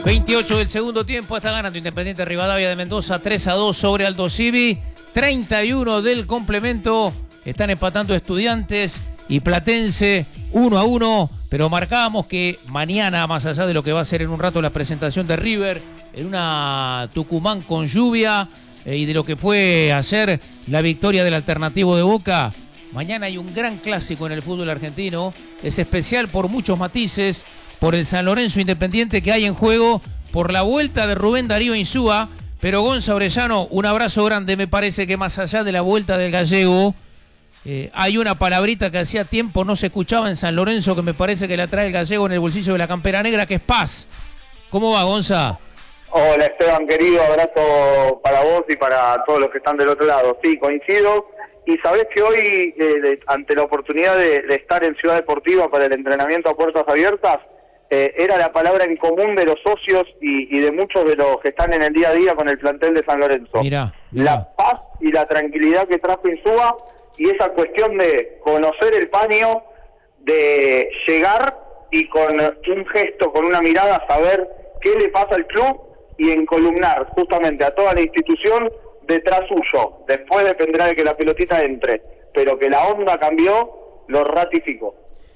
28 del segundo tiempo, está ganando Independiente Rivadavia de Mendoza 3-2 sobre Aldo Civi. 31 del complemento, están empatando Estudiantes y Platense 1-1, pero marcábamos que mañana, más allá de lo que va a ser en un rato la presentación de River, en una Tucumán con lluvia, y de lo que fue ayer la victoria del Alternativo de Boca, mañana hay un gran clásico en el fútbol argentino. Es especial por muchos matices, por el San Lorenzo Independiente que hay en juego, por la vuelta de Rubén Darío Insúa. Pero Gonza Orellano, un abrazo grande. Me parece que más allá de la vuelta del gallego, hay una palabrita que hacía tiempo no se escuchaba en San Lorenzo, que me parece que la trae el gallego en el bolsillo de la campera negra, que es paz. ¿Cómo va, Gonza? Hola, Esteban, querido, abrazo para vos y para todos los que están del otro lado. Sí, coincido. Y sabés que hoy, ante la oportunidad de estar en Ciudad Deportiva para el entrenamiento a puertas abiertas, era la palabra en común de los socios y de muchos de los que están en el día a día con el plantel de San Lorenzo. Mirá. La paz y la tranquilidad que trajo Insúa, y esa cuestión de conocer el paño, de llegar y con un gesto, con una mirada, saber qué le pasa al club y encolumnar justamente a toda la institución detrás suyo. Después dependerá de que la pelotita entre, pero que la onda cambió, lo ratificó.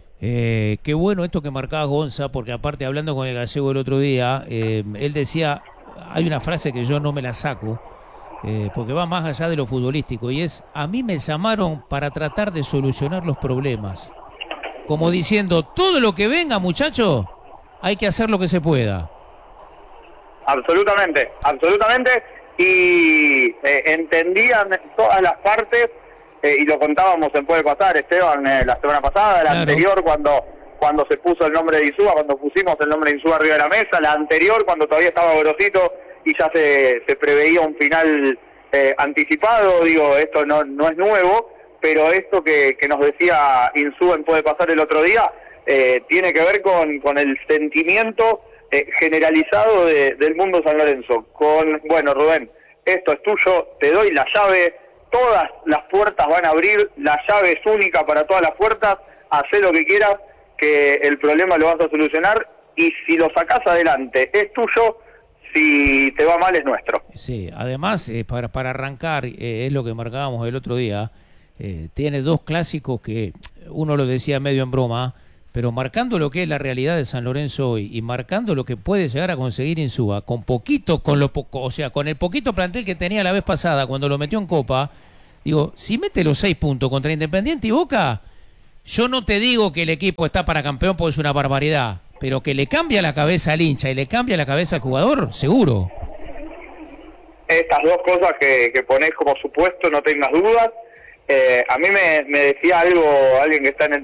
Qué bueno esto que marcaba Gonza, porque aparte, hablando con el gallego el otro día, él decía, hay una frase que yo no me la saco, porque va más allá de lo futbolístico, y es: a mí me llamaron para tratar de solucionar los problemas, como diciendo, todo lo que venga, muchachos, hay que hacer lo que se pueda. Absolutamente, absolutamente. Y entendían todas las partes, y lo contábamos en Puede Pasar, Esteban, la semana pasada, la anterior cuando se puso el nombre de Insúa, cuando pusimos el nombre de Insúa arriba de la mesa, la anterior cuando todavía estaba Gorosito y ya se preveía un final anticipado. Digo, esto no es nuevo, pero esto que nos decía Insúa en Puede Pasar el otro día, tiene que ver con el sentimiento generalizado del mundo San Lorenzo, bueno, Rubén, esto es tuyo, te doy la llave, todas las puertas van a abrir, la llave es única para todas las puertas, hacé lo que quieras, que el problema lo vas a solucionar, y si lo sacás adelante es tuyo, si te va mal es nuestro. Sí, además, para arrancar, es lo que marcábamos el otro día, tiene dos clásicos que uno lo decía medio en broma, pero marcando lo que es la realidad de San Lorenzo hoy y marcando lo que puede llegar a conseguir Insúa, con poquito, con lo poco, o sea, con el poquito plantel que tenía la vez pasada cuando lo metió en Copa, digo, si mete los 6 puntos contra Independiente y Boca, yo no te digo que el equipo está para campeón porque es una barbaridad, pero que le cambia la cabeza al hincha y le cambia la cabeza al jugador, seguro. Estas dos cosas que ponés como supuesto, no tengas dudas. A mí me decía algo, alguien que está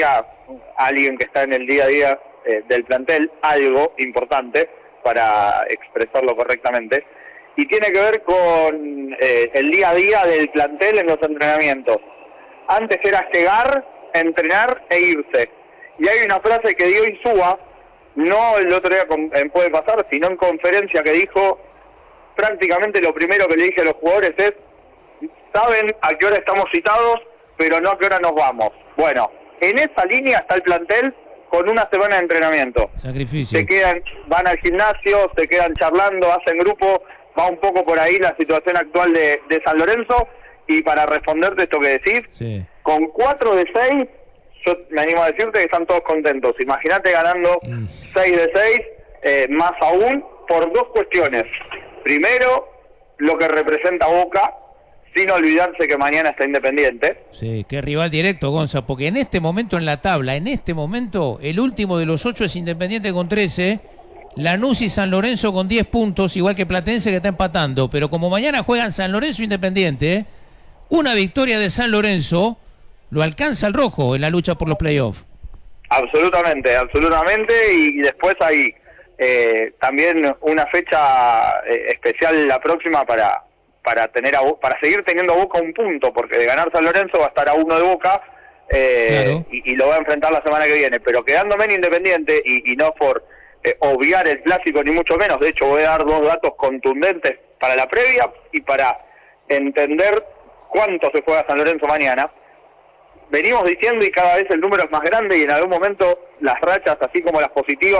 en el día a día del plantel, algo importante para expresarlo correctamente, y tiene que ver con el día a día del plantel en los entrenamientos. Antes era llegar, entrenar e irse, y hay una frase que dio Insúa, no el otro día en Puede Pasar, sino en conferencia, que dijo, prácticamente lo primero que le dije a los jugadores es: saben a qué hora estamos citados, pero no a qué hora nos vamos. Bueno, en esa línea está el plantel con una semana de entrenamiento. Sacrificio. Van al gimnasio, se quedan charlando, hacen grupo, va un poco por ahí la situación actual de San Lorenzo. Y para responderte esto que decís, sí, con 4 de 6, yo me animo a decirte que están todos contentos. Imagínate ganando 6 de 6, más aún, por dos cuestiones. Primero, lo que representa Boca, sin olvidarse que mañana está Independiente. Sí, qué rival directo, Gonza, porque en este momento en la tabla, el último de los 8 es Independiente con 13, Lanús y San Lorenzo con 10 puntos, igual que Platense que está empatando, pero como mañana juegan San Lorenzo e Independiente, una victoria de San Lorenzo lo alcanza el rojo en la lucha por los playoffs. Absolutamente, y después hay también una fecha especial la próxima para seguir teniendo a Boca un punto, porque de ganar San Lorenzo va a estar a 1 de Boca, claro, y lo va a enfrentar la semana que viene, pero quedándome en Independiente, y no por obviar el clásico ni mucho menos. De hecho voy a dar dos datos contundentes para la previa y para entender cuánto se juega San Lorenzo mañana. Venimos diciendo, y cada vez el número es más grande, y en algún momento las rachas, así como las positivas,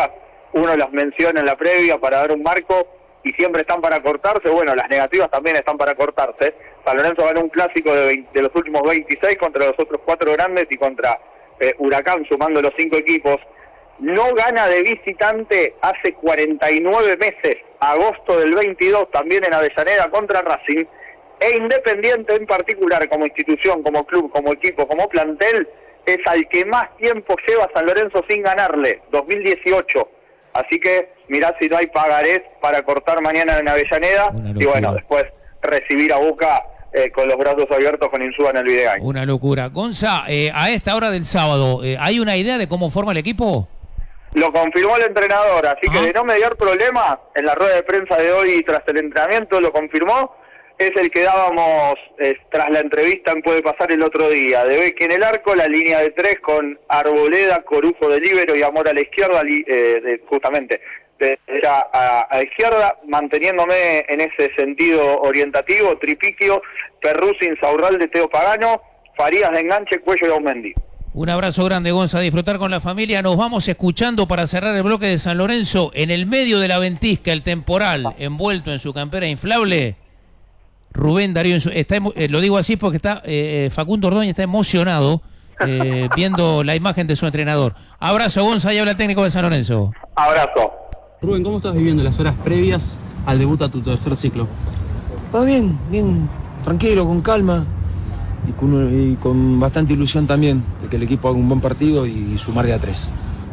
uno las menciona en la previa para dar un marco y siempre están para cortarse. Bueno, las negativas también están para cortarse. San Lorenzo ganó un clásico de los últimos 26 contra los otros 4 grandes y contra Huracán, sumando los 5 equipos. No gana de visitante hace 49 meses, agosto del 22, también en Avellaneda contra Racing, e Independiente en particular, como institución, como club, como equipo, como plantel, es al que más tiempo lleva San Lorenzo sin ganarle, 2018. Así que mirá si no hay pagarés para cortar mañana en Avellaneda, y bueno, después recibir a Boca con los brazos abiertos con Insúa en el Videgain. Una locura. Gonza, a esta hora del sábado, ¿hay una idea de cómo forma el equipo? Lo confirmó el entrenador, así que de no mediar problemas, en la rueda de prensa de hoy tras el entrenamiento lo confirmó, es el que dábamos tras la entrevista en Puede Pasar el otro día. De Becchi en el arco, la línea de 3 con Arboleda, Corujo de líbero y Amor a la izquierda, justamente de derecha a izquierda, manteniéndome en ese sentido orientativo, Tripiquio, Perruzzi, Insaurralde, Teo Pagano, Farías de enganche, Cuello y Aumendi. Un abrazo grande, Gonza, a disfrutar con la familia. Nos vamos escuchando para cerrar el bloque de San Lorenzo. En el medio de la ventisca, el temporal, envuelto en su campera inflable, Rubén Darío, lo digo así porque está Facundo Ordóñez está emocionado viendo la imagen de su entrenador. Abrazo, Gonza, y habla el técnico de San Lorenzo. Abrazo. Rubén, ¿cómo estás viviendo las horas previas al debut a tu tercer ciclo? Va bien, tranquilo, con calma. Y con bastante ilusión también de que el equipo haga un buen partido y sumar de a 3.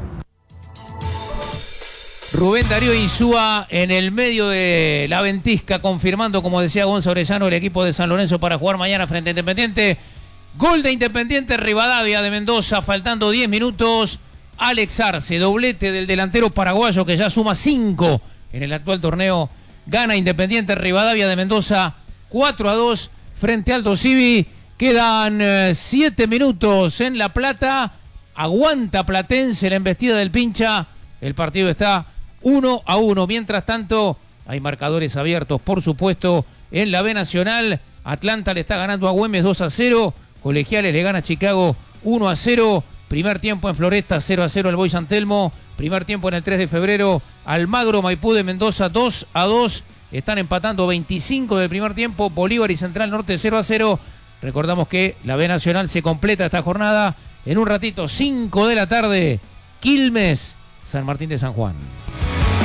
Rubén Darío Insúa en el medio de la ventisca, confirmando, como decía Gonza Orellano, el equipo de San Lorenzo para jugar mañana frente a Independiente. Gol de Independiente Rivadavia de Mendoza, faltando 10 minutos. Alex Arce, doblete del delantero paraguayo que ya suma 5 en el actual torneo. Gana Independiente Rivadavia de Mendoza 4-2 frente al Aldo Civi. Quedan 7 minutos en La Plata. Aguanta Platense la embestida del Pincha. El partido está 1-1. Mientras tanto, hay marcadores abiertos, por supuesto, en la B Nacional. Atlanta le está ganando a Güemes 2-0. Colegiales le gana a Chicago 1-0. Primer tiempo en Floresta 0-0 al Boys San Telmo. Primer tiempo en el 3 de febrero Almagro Maipú de Mendoza 2-2. Están empatando 25 del primer tiempo. Bolívar y Central Norte 0-0. Recordamos que la B Nacional se completa esta jornada en un ratito, 5 de la tarde, Quilmes, San Martín de San Juan.